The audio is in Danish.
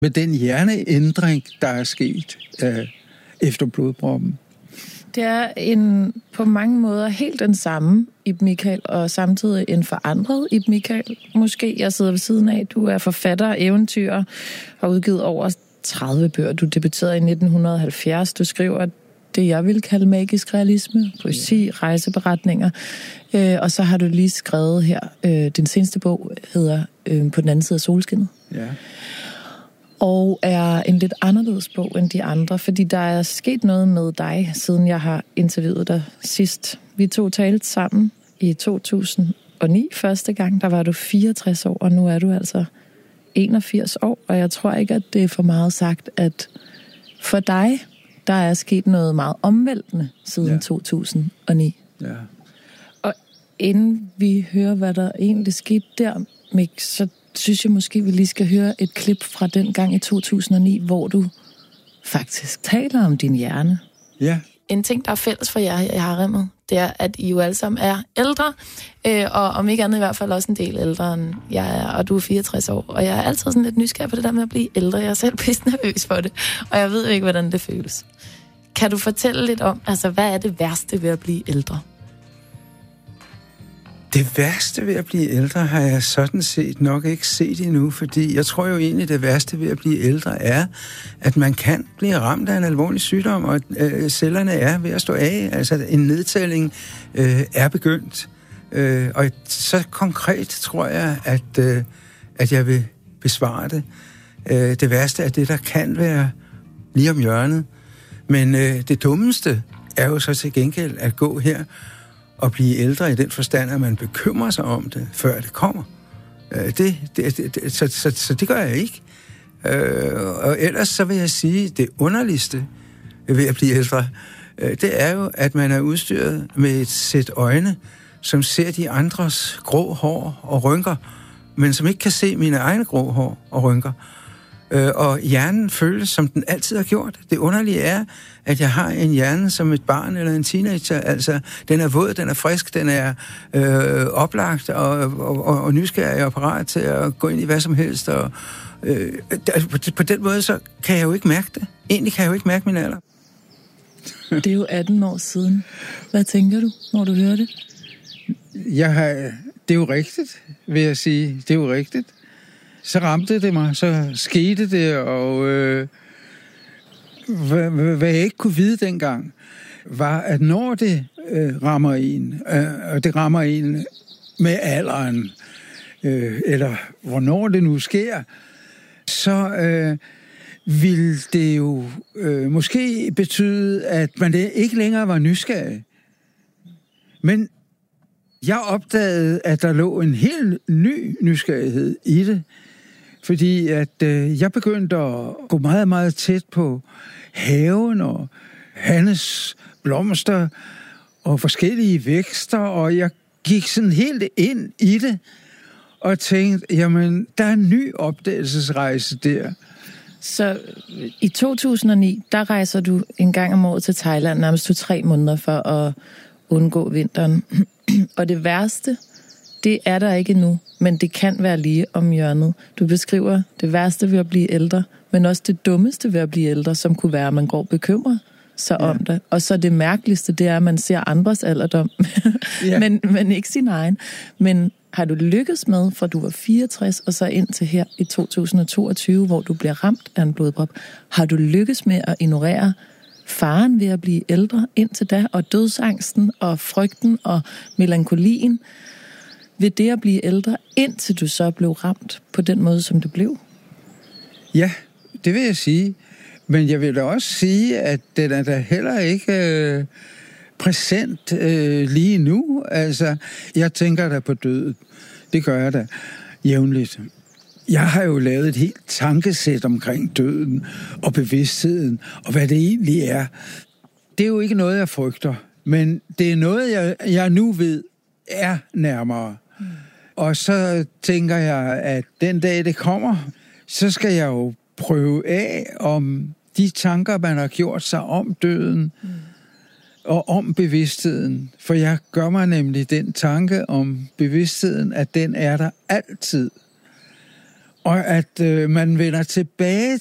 med den hjerneændring, der er sket efter blodproppen? Det er på mange måder helt den samme Ib Michael, og samtidig en forandret Ib Michael. Måske jeg sidder ved siden af. Du er forfatter, eventyrer, har udgivet over 30 bøger. Du debuterede i 1970. Du skriver det, jeg vil kalde magisk realisme, poesi, rejseberetninger. Og så har du lige skrevet her, din seneste bog hedder På den anden side af solskinnet. Ja. Og er en lidt anderledes bog end de andre, fordi der er sket noget med dig, siden jeg har interviewet dig sidst. Vi to talte sammen i 2009 første gang. Der var du 64 år, og nu er du altså 81 år. Og jeg tror ikke, at det er for meget sagt, at for dig, der er sket noget meget omvæltende siden 2009. Ja. Og inden vi hører, hvad der egentlig skete der, Mik, så synes jeg måske, vi lige skal høre et klip fra den gang i 2009, hvor du faktisk taler om din hjerne. Ja. En ting, der er fælles for jer i haremmet, det er, at I jo alle sammen er ældre, og om ikke andet i hvert fald også en del ældre end jeg er, og du er 64 år. Og jeg er altid sådan lidt nysgerrig på det der med at blive ældre. Jeg er selv pisse nervøs for det, og jeg ved jo ikke, hvordan det føles. Kan du fortælle lidt om, altså hvad er det værste ved at blive ældre? Det værste ved at blive ældre har jeg sådan set nok ikke set endnu, fordi jeg tror jo egentlig, det værste ved at blive ældre er, at man kan blive ramt af en alvorlig sygdom, og cellerne er ved at stå af. Altså en nedtælling er begyndt. Og så konkret tror jeg, at jeg vil besvare det. Det værste er det, der kan være lige om hjørnet. Men det dummeste er jo så til gengæld at gå her og blive ældre i den forstand, at man bekymrer sig om det, før det kommer. Så det gør jeg ikke. Og ellers så vil jeg sige, det underligste ved at blive ældre, det er jo, at man er udstyret med et sæt øjne, som ser de andres grå hår og rynker, men som ikke kan se mine egne grå hår og rynker. Og hjernen føles, som den altid har gjort. Det underlige er, at jeg har en hjerne som et barn eller en teenager. Altså, den er våd, den er frisk, den er oplagt og nysgerrig og parat til at gå ind i hvad som helst. Og, på den måde, så kan jeg jo ikke mærke det. Egentlig kan jeg jo ikke mærke min alder. Det er jo 18 år siden. Hvad tænker du, når du hører det? Det er jo rigtigt, vil jeg sige. Det er jo rigtigt. Så ramte det mig, så skete det, og hvad jeg ikke kunne vide dengang, var, at når det rammer en, og det rammer en med alderen, eller hvornår det nu sker, så ville det jo måske betyde, at man ikke længere var nysgerrig. Men jeg opdagede, at der lå en helt ny nysgerrighed i det, fordi at jeg begyndte at gå meget, meget tæt på haven og Hannes blomster og forskellige vækster, og jeg gik sådan helt ind i det og tænkte, jamen, der er en ny opdagelsesrejse der. Så i 2009, der rejser du en gang om året til Thailand, nærmest 2-3 måneder for at undgå vinteren. Og det værste, det er der ikke endnu, men det kan være lige om hjørnet. Du beskriver det værste ved at blive ældre, men også det dummeste ved at blive ældre, som kunne være, at man går bekymret sig om det. Og så det mærkeligste, det er, at man ser andres alderdom, men ikke sin egen. Men har du lykkes med, fra du var 64 og så ind til her i 2022, hvor du bliver ramt af en blodprop, har du lykkes med at ignorere faren ved at blive ældre indtil da, og dødsangsten og frygten og melankolien ved det at blive ældre, indtil du så blev ramt på den måde, som du blev? Ja, det vil jeg sige. Men jeg vil da også sige, at den er da heller ikke præsent lige nu. Altså, jeg tænker da på døden. Det gør jeg da jævnligt. Jeg har jo lavet et helt tankesæt omkring døden og bevidstheden, og hvad det egentlig er. Det er jo ikke noget, jeg frygter, men det er noget, jeg nu ved er nærmere. Og så tænker jeg, at den dag det kommer, så skal jeg jo prøve af, om de tanker, man har gjort sig om døden og om bevidstheden. For jeg gør mig nemlig den tanke om bevidstheden, at den er der altid. og at man vender tilbage